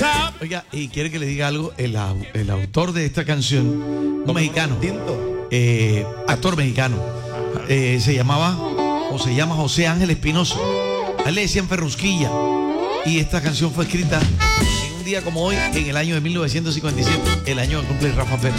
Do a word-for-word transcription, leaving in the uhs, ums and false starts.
Oiga, y quiere que le diga algo, el, au- el autor de esta canción, un mexicano, eh, actor mexicano, eh, se llamaba, o se llama José Ángel Espinosa. A él le decían Ferrusquilla. Y esta canción fue escrita en un día como hoy, en el año de mil novecientos cincuenta y siete, el año que cumple Rafa Pérez.